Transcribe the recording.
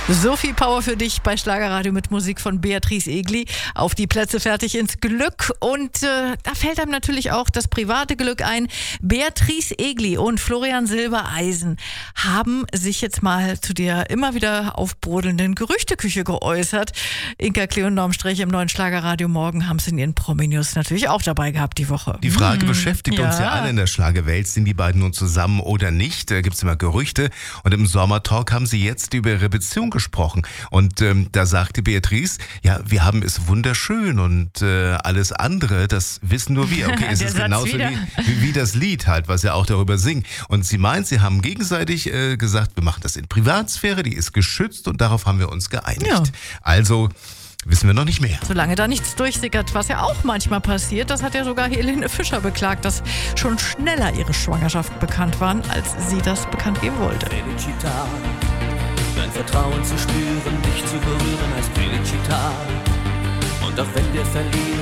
So viel Power für dich bei Schlagerradio mit Musik von Beatrice Egli. Auf die Plätze, fertig, ins Glück. Und da fällt einem natürlich auch das private Glück ein. Beatrice Egli und Florian Silbereisen haben sich jetzt mal zu der immer wieder aufbrodelnden Gerüchteküche geäußert. Inka Klee und Norm Strich im neuen Schlagerradio Morgen haben es in ihren Promi-News natürlich auch dabei gehabt die Woche. Die Frage beschäftigt uns ja alle in der Schlagerwelt. Sind die beiden nun zusammen oder nicht? Da gibt es immer Gerüchte. Und im Sommertalk haben sie jetzt über ihre Beziehung gesprochen. Und da sagte Beatrice, ja, wir haben es wunderschön und alles andere, das wissen nur wir. Okay, es ist genauso wie das Lied halt, was er auch darüber singt. Und sie meint, sie haben gegenseitig gesagt, wir machen das in Privatsphäre, die ist geschützt und darauf haben wir uns geeinigt. Ja. Also wissen wir noch nicht mehr. Solange da nichts durchsickert, was ja auch manchmal passiert, das hat ja sogar Helene Fischer beklagt, dass schon schneller ihre Schwangerschaften bekannt waren, als sie das bekannt geben wollte. Felicità, dein Vertrauen zu spüren, dich zu berühren heißt Felicità. Und auch wenn wir verlieren,